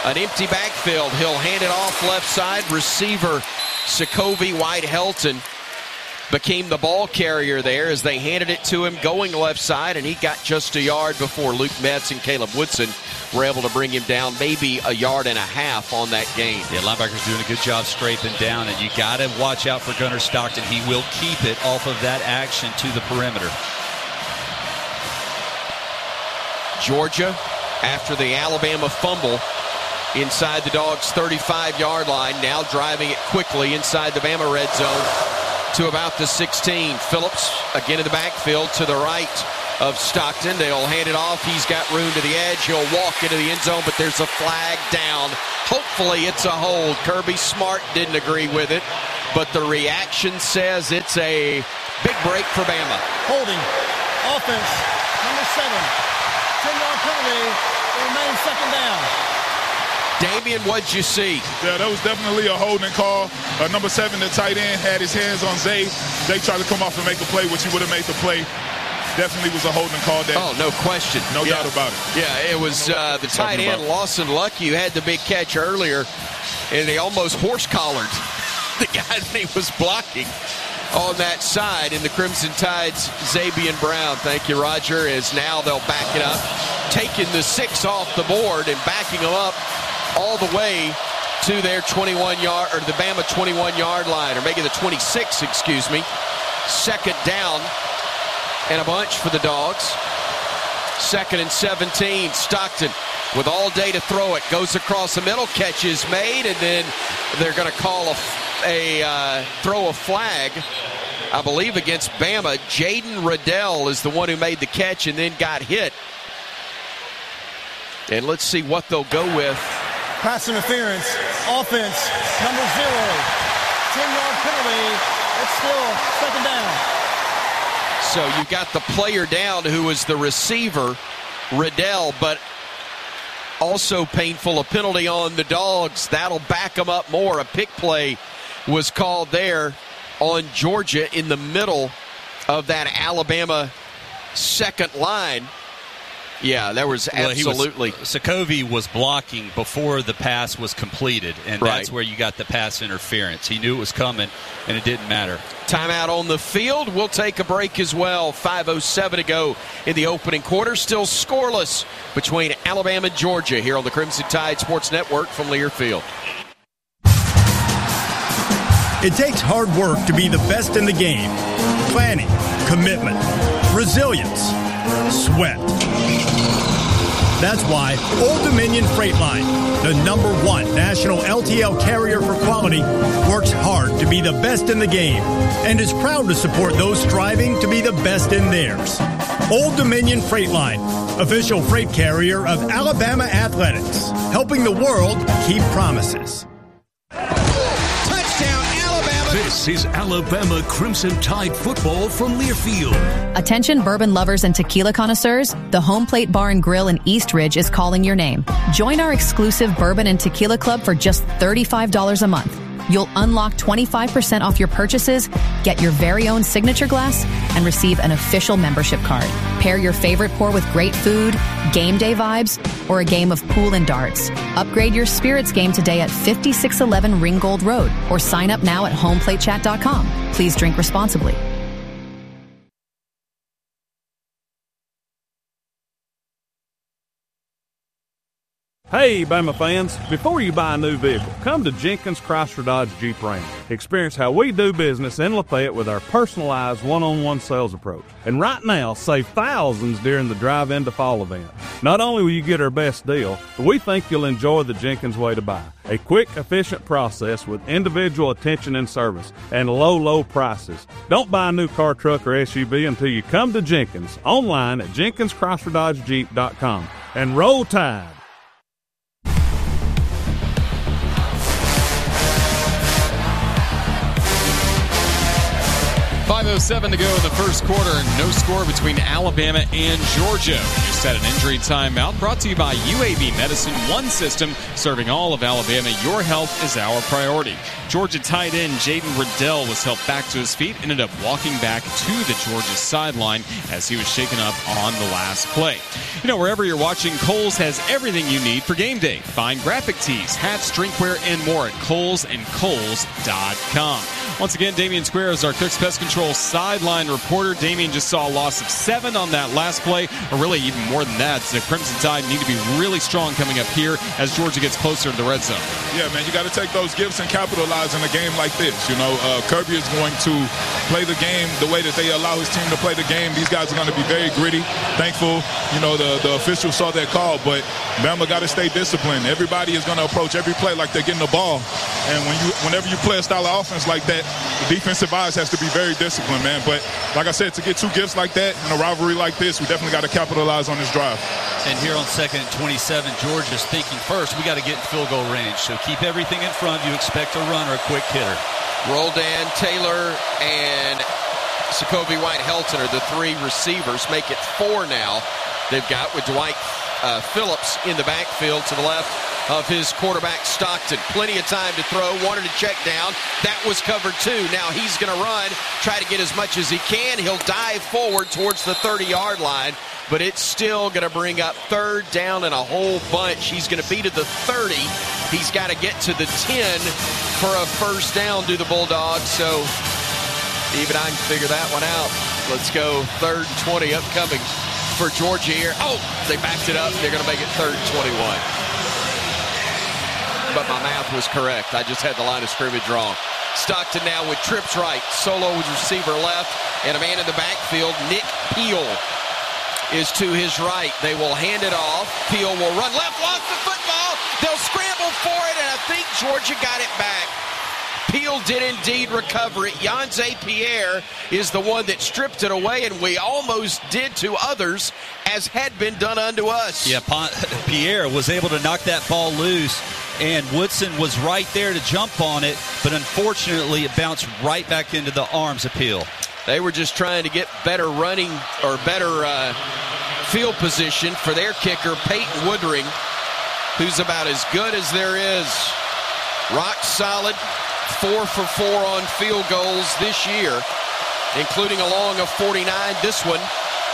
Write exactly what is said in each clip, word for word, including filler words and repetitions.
An empty backfield. He'll hand it off left side. Receiver Sokovie White-Helton became the ball carrier there as they handed it to him going left side, and he got just a yard before Luke Metz and Caleb Woodson were able to bring him down maybe a yard and a half on that gain. Yeah, linebacker's doing a good job scraping down, and you got to watch out for Gunnar Stockton. He will keep it off of that action to the perimeter. Georgia, after the Alabama fumble, inside the Dogs' thirty-five-yard line, now driving it quickly inside the Bama red zone to about the sixteen. Phillips again in the backfield to the right of Stockton. They'll hand it off. He's got room to the edge. He'll walk into the end zone, but there's a flag down. Hopefully it's a hold. Kirby Smart didn't agree with it, but the reaction says it's a big break for Bama. Holding. Offense. Number seven. ten-yard penalty. It remains second down. Damian, what'd you see? Yeah, that was definitely a holding call. Uh, number seven, the tight end, had his hands on Zay. Zay tried to come off and make a play, which he would have made the play. Definitely was a holding call there. Oh, no question. No yeah. doubt about it. Yeah, it was uh, the tight end, Lawson Lucky, who had the big catch earlier, and they almost horse-collared the guy that he was blocking on that side. In the Crimson Tide's Zabian Brown. Thank you, Roger, as now they'll back it up, taking the six off the board and backing them up all the way to their twenty-one-yard, or the Bama twenty-one-yard line, or maybe the twenty-six, excuse me. Second down and a bunch for the Dogs. Second and seventeen. Stockton with all day to throw it. Goes across the middle. Catch is made, and then they're going to call a, a uh, throw a flag, I believe, against Bama. Jaden Riddell is the one who made the catch and then got hit. And let's see what they'll go with. Pass interference, offense, number zero, ten-yard penalty. It's still second down. So you got the player down who was the receiver, Riddell, but also painful, a penalty on the Dogs. That'll back them up more. A pick play was called there on Georgia in the middle of that Alabama second line. Yeah, there was absolutely. Well, was, Sokovie was blocking before the pass was completed, and right. That's where you got the pass interference. He knew it was coming, and it didn't matter. Timeout on the field. We'll take a break as well. five oh seven to go in the opening quarter. Still scoreless between Alabama and Georgia here on the Crimson Tide Sports Network from Learfield. It takes hard work to be the best in the game. Planning, commitment, resilience, sweat. That's why Old Dominion Freight Line, the number one national L T L carrier for quality, works hard to be the best in the game and is proud to support those striving to be the best in theirs. Old Dominion Freight Line, official freight carrier of Alabama Athletics, helping the world keep promises. This is Alabama Crimson Tide football from Learfield. Attention bourbon lovers and tequila connoisseurs, the Home Plate Bar and Grill in East Ridge is calling your name. Join our exclusive bourbon and tequila club for just thirty-five dollars a month. You'll unlock twenty-five percent off your purchases, get your very own signature glass, and receive an official membership card. Pair your favorite pour with great food, game day vibes, or a game of pool and darts. Upgrade your spirits game today at fifty-six eleven Ringgold Road or sign up now at home plate chat dot com. Please drink responsibly. Hey, Bama fans, before you buy a new vehicle, come to Jenkins Chrysler Dodge Jeep Ram. Experience how we do business in Lafayette with our personalized one-on-one sales approach. And right now, save thousands during the drive-in to fall event. Not only will you get our best deal, but we think you'll enjoy the Jenkins way to buy. A quick, efficient process with individual attention and service and low, low prices. Don't buy a new car, truck, or S U V until you come to Jenkins, online at jenkins chrysler dodge jeep dot com. And roll Tide! five oh seven to go in the first quarter. No score between Alabama and Georgia. We just had an injury timeout brought to you by U A B Medicine, one system serving all of Alabama. Your health is our priority. Georgia tight end Jaden Riddell was helped back to his feet, ended up walking back to the Georgia sideline as he was shaken up on the last play. You know, wherever you're watching, Kohl's has everything you need for game day. Find graphic tees, hats, drinkware, and more at Kohl's and Kohl's dot com. Once again, Damian Square is our Cook's Pest Control sideline reporter. Damian just saw a loss of seven on that last play, or really even more than that. The Crimson Tide need to be really strong coming up here as Georgia gets closer to the red zone. Yeah, man, you got to take those gifts and capitalize in a game like this. You know, uh, Kirby is going to play the game the way that they allow his team to play the game. These guys are going to be very gritty. Thankful, you know, the, the officials saw that call, but Bama got to stay disciplined. Everybody is going to approach every play like they're getting the ball. And when you, whenever you play a style of offense like that, the defensive eyes has to be very disciplined, man. But like I said, to get two gifts like that in a rivalry like this, we definitely got to capitalize on this drive. And here on second and twenty-seven, Georgia's thinking first, we got to get in field goal range. So keep everything in front. You expect a run or a quick hitter. Roldan, Taylor, and Jacoby White-Helton are the three receivers. Make it four now. They've got with Dwight uh, Phillips in the backfield to the left of his quarterback Stockton. Plenty of time to throw. Wanted to check down. That was covered too. Now he's going to run, try to get as much as he can. He'll dive forward towards the thirty-yard line, but it's still going to bring up third down and a whole bunch. He's going to be to the thirty. He's got to get to the ten for a first down, do the Bulldogs. So even I can figure that one out. Let's go third and twenty upcoming for Georgia here. Oh, they backed it up. They're going to make it third and twenty-one. But my math was correct. I just had the line of scrimmage wrong. Stockton now with trips right. Solo with receiver left. And a man in the backfield, Nick Peel, is to his right. They will hand it off. Peel will run left, lost the football. They'll scramble for it, and I think Georgia got it back. Peel did indeed recover it. Yanze Pierre is the one that stripped it away, and we almost did to others, as had been done unto us. Yeah, Pierre was able to knock that ball loose, and Woodson was right there to jump on it, but unfortunately it bounced right back into the arms of Peel. They were just trying to get better running or better uh, field position for their kicker, Peyton Woodring, who's about as good as there is. Rock solid, four for four on field goals this year, including a long of forty-nine. This one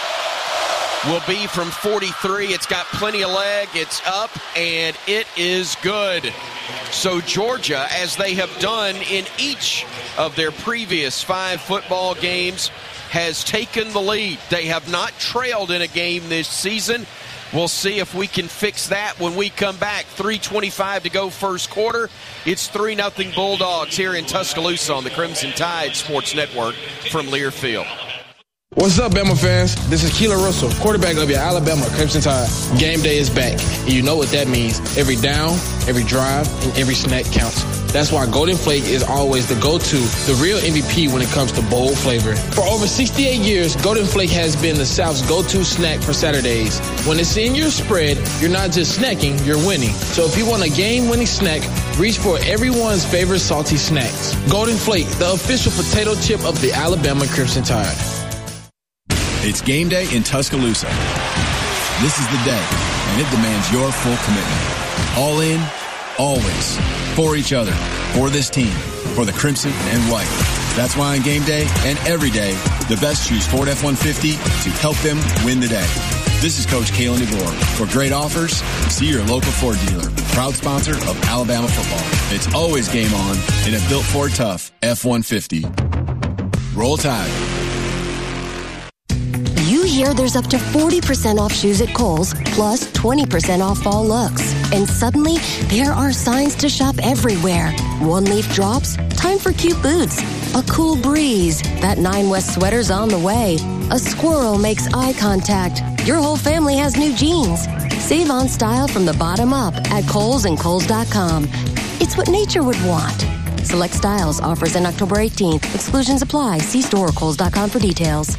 will be from forty-three. It's got plenty of leg. It's up, and it is good. So Georgia, as they have done in each of their previous five football games, has taken the lead. They have not trailed in a game this season. We'll see if we can fix that when we come back. three twenty-five to go first quarter. It's three nothing Bulldogs here in Tuscaloosa on the Crimson Tide Sports Network from Learfield. What's up, Bama fans? This is Keelan Russell, quarterback of your Alabama Crimson Tide. Game day is back, and you know what that means. Every down, every drive, and every snack counts. That's why Golden Flake is always the go-to, the real M V P when it comes to bold flavor. For over sixty-eight years, Golden Flake has been the South's go-to snack for Saturdays. When it's in your spread, you're not just snacking, you're winning. So if you want a game-winning snack, reach for everyone's favorite salty snacks. Golden Flake, the official potato chip of the Alabama Crimson Tide. It's game day in Tuscaloosa. This is the day, and it demands your full commitment. All in, always. For each other, for this team, for the Crimson and White. That's why on game day and every day, the best choose Ford F one fifty to help them win the day. This is Coach Kalen DeVore. For great offers, see your local Ford dealer. Proud sponsor of Alabama football. It's always game on in a built Ford Tough F one fifty. Roll Tide. You hear there's up to forty percent off shoes at Kohl's, plus twenty percent off fall looks. And suddenly, there are signs to shop everywhere. One leaf drops, time for cute boots. A cool breeze, that Nine West sweater's on the way. A squirrel makes eye contact. Your whole family has new jeans. Save on style from the bottom up at Kohl's and Kohl's dot com. It's what nature would want. Select styles, offers in October eighteenth. Exclusions apply. See store or Kohl's dot com for details.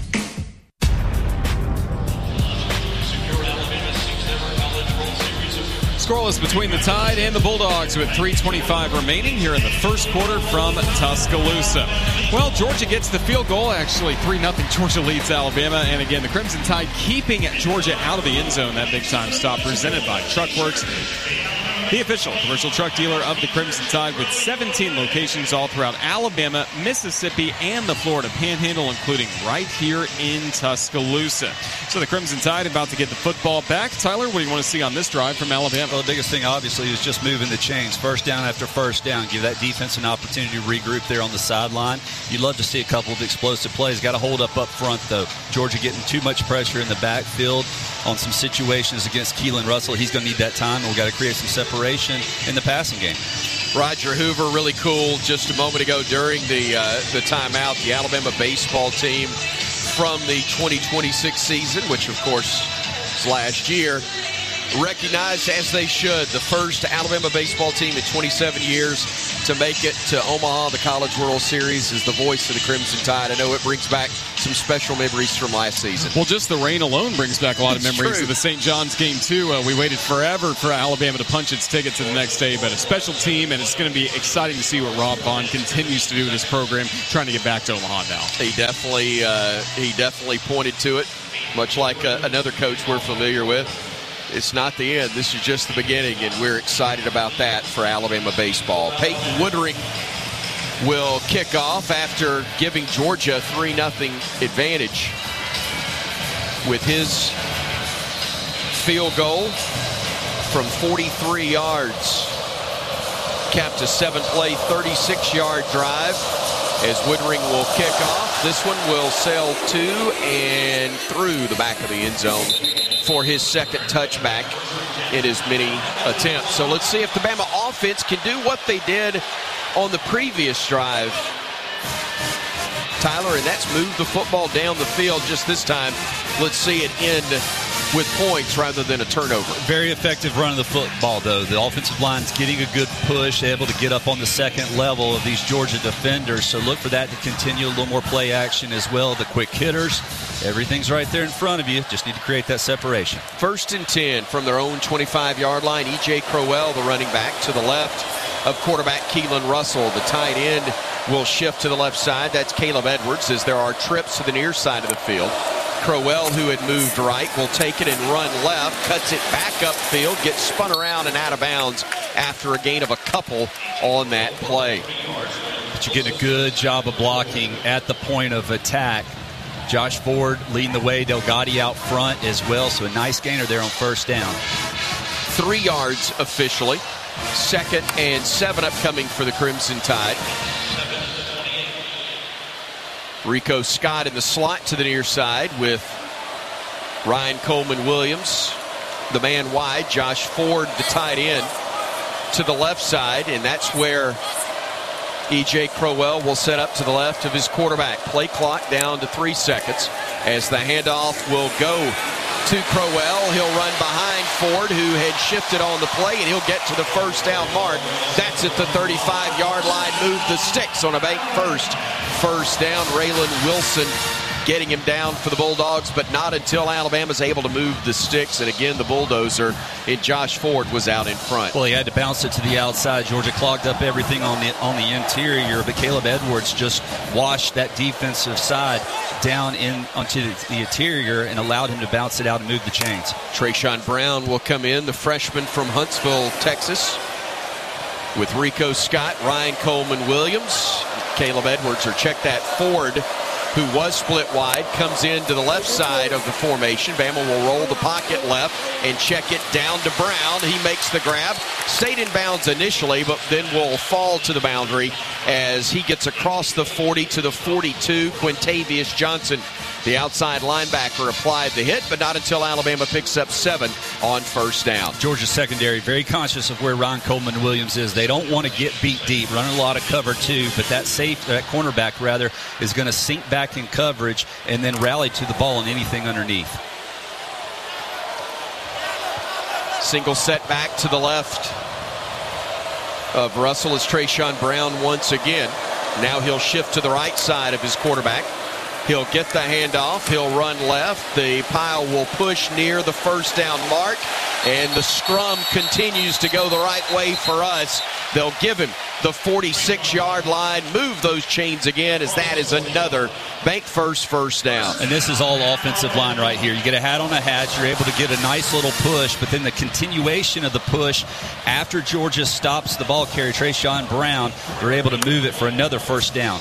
scoreless between the Tide and the Bulldogs with three twenty-five remaining here in the first quarter from Tuscaloosa. Well, Georgia gets the field goal. Actually, three nothing Georgia leads Alabama. And again, the Crimson Tide keeping Georgia out of the end zone. That big-time stop presented by Truckworks, the official commercial truck dealer of the Crimson Tide, with seventeen locations all throughout Alabama, Mississippi, and the Florida Panhandle, including right here in Tuscaloosa. So the Crimson Tide about to get the football back. Tyler, what do you want to see on this drive from Alabama? Well, the biggest thing, obviously, is just moving the chains. First down after first down. Give that defense an opportunity to regroup there on the sideline. You'd love to see a couple of explosive plays. Got to hold up up front, though. Georgia getting too much pressure in the backfield on some situations against Keelan Russell. He's going to need that time, and we've got to create some separation in the passing game. Roger Hoover, really cool, just a moment ago during the uh, the timeout. The Alabama baseball team from the twenty twenty-six season, which, of course, was last year, recognized, as they should, the first Alabama baseball team in twenty-seven years to make it to Omaha, the College World Series, is the voice of the Crimson Tide. I know it brings back some special memories from last season. Well, just the rain alone brings back a lot of It's memories true. of the Saint John's game, too. Uh, we waited forever for Alabama to punch its ticket to the next day, but a special team, and it's going to be exciting to see what Rob Vaughn continues to do in this program, trying to get back to Omaha now. He definitely, uh, he definitely pointed to it, much like uh, another coach we're familiar with. It's not the end. This is just the beginning, and we're excited about that for Alabama baseball. Peyton Woodring will kick off after giving Georgia a three nothing advantage with his field goal from forty-three yards. Capped a seven-play, thirty-six yard drive as Woodring will kick off. This one will sail to and through the back of the end zone for his second touchback in as many attempts. So let's see if the Bama offense can do what they did on the previous drive, Tyler, and that's move the football down the field. Just this time, let's see it end with points rather than a turnover. Very effective run of the football, though. The offensive line's getting a good push, able to get up on the second level of these Georgia defenders. So look for that to continue. A little more play action as well. The quick hitters, everything's right there in front of you. Just need to create that separation. First and ten from their own twenty-five yard line. E J Crowell, the running back, to the left of quarterback Keelan Russell. The tight end will shift to the left side. That's Caleb Edwards, as there are trips to the near side of the field. Crowell, who had moved right, will take it and run left, cuts it back upfield, gets spun around and out of bounds after a gain of a couple on that play. But you're getting a good job of blocking at the point of attack. Josh Ford leading the way, Delgatti out front as well, so a nice gainer there on first down. Three yards officially. Second and seven upcoming for the Crimson Tide. Rico Scott in the slot to the near side with Ryan Coleman Williams, the man wide. Josh Ford, the tight end, to the left side, and that's where E J Crowell will set up to the left of his quarterback. Play clock down to three seconds as the handoff will go to Crowell. He'll run behind Ford, who had shifted on the play, and he'll get to the first down mark. That's at the thirty-five yard line. Move the sticks on a bank first. First down, Raylan Wilson getting him down for the Bulldogs, but not until Alabama's able to move the sticks. And again, the bulldozer in Josh Ford was out in front. Well, he had to bounce it to the outside. Georgia clogged up everything on the on the interior, but Caleb Edwards just washed that defensive side down in onto the, the interior and allowed him to bounce it out and move the chains. Trayshawn Brown will come in, the freshman from Huntsville, Texas, with Rico Scott, Ryan Coleman Williams, Caleb Edwards, or check that, Ford, who was split wide, comes into the left side of the formation. Bama will roll the pocket left and check it down to Brown. He makes the grab. Stayed in bounds initially, but then will fall to the boundary as he gets across the forty to the forty-two. Quintavious Johnson, the outside linebacker, applied the hit, but not until Alabama picks up seven on first down. Georgia's secondary very conscious of where Ryan Coleman Williams is. They don't want to get beat deep, running a lot of cover too, but that safe, that cornerback rather, is going to sink back in coverage and then rally to the ball and anything underneath. Single setback to the left of Russell is Trayshawn Brown once again. Now he'll shift to the right side of his quarterback. He'll get the handoff. He'll run left. The pile will push near the first down mark. And the scrum continues to go the right way for us. They'll give him the forty-six-yard line, move those chains again, as that is another bank first first down. And this is all offensive line right here. You get a hat on a hatch, you're able to get a nice little push, but then the continuation of the push after Georgia stops the ball carrier, Trayshawn Brown, they're able to move it for another first down.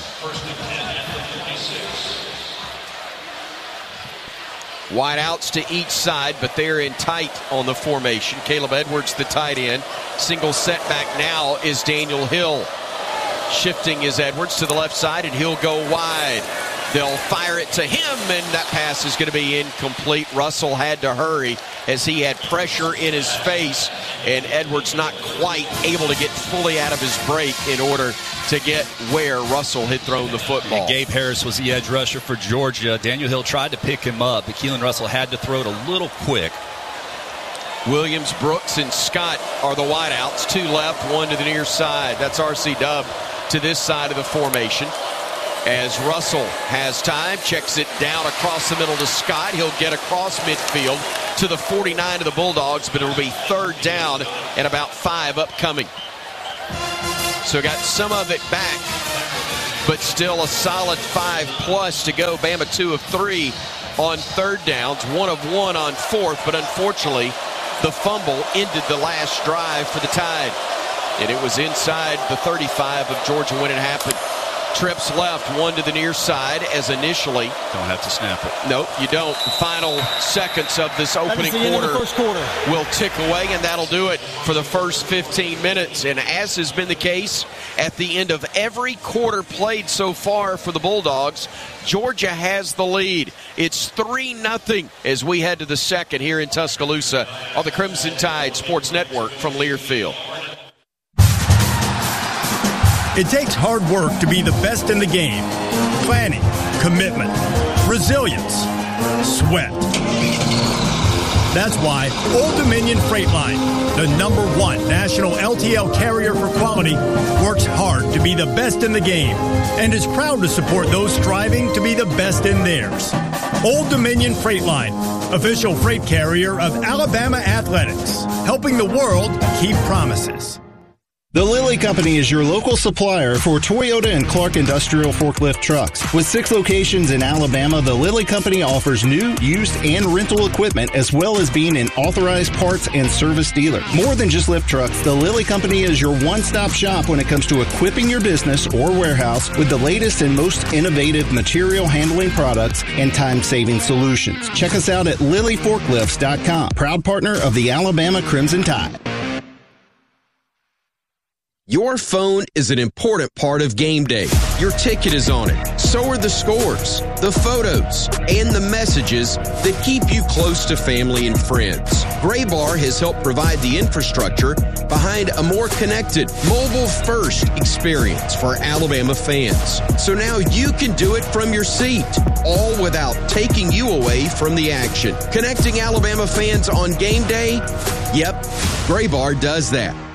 Wide outs to each side, but they're in tight on the formation. Caleb Edwards, the tight end. Single setback now is Daniel Hill. Shifting is Edwards to the left side, and he'll go wide. They'll fire it to him, and that pass is going to be incomplete. Russell had to hurry as he had pressure in his face, and Edwards not quite able to get fully out of his break in order to get where Russell had thrown the football. And Gabe Harris was the edge rusher for Georgia. Daniel Hill tried to pick him up, but Keelan Russell had to throw it a little quick. Williams, Brooks, and Scott are the wideouts. Two left, one to the near side. That's R C Dub to this side of the formation. As Russell has time, checks it down across the middle to Scott. He'll get across midfield to the forty-nine of the Bulldogs, but it'll be third down and about five upcoming. So got some of it back, but still a solid five plus to go. Bama two of three on third downs, one of one on fourth, but unfortunately the fumble ended the last drive for the Tide. And it was inside the thirty-five of Georgia when it happened. Trips left, one to the near side, as initially. Don't have to snap it. Nope, you don't. The final seconds of this opening quarter, first quarter will tick away, and that'll do it for the first fifteen minutes. And as has been the case at the end of every quarter played so far for the Bulldogs, Georgia has the lead. It's three nothing as we head to the second here in Tuscaloosa on the Crimson Tide Sports Network from Learfield. It takes hard work to be the best in the game. Planning, commitment, resilience, sweat. That's why Old Dominion Freight Line, the number one national L T L carrier for quality, works hard to be the best in the game and is proud to support those striving to be the best in theirs. Old Dominion Freight Line, official freight carrier of Alabama Athletics, helping the world keep promises. The Lilly Company is your local supplier for Toyota and Clark Industrial Forklift trucks. With six locations in Alabama, the Lilly Company offers new, used, and rental equipment, as well as being an authorized parts and service dealer. More than just lift trucks, the Lilly Company is your one-stop shop when it comes to equipping your business or warehouse with the latest and most innovative material handling products and time-saving solutions. Check us out at lilly forklifts dot com, proud partner of the Alabama Crimson Tide. Your phone is an important part of game day. Your ticket is on it. So are the scores, the photos, and the messages that keep you close to family and friends. Graybar has helped provide the infrastructure behind a more connected, mobile-first experience for Alabama fans. So now you can do it from your seat, all without taking you away from the action. Connecting Alabama fans on game day? Yep, Graybar does that.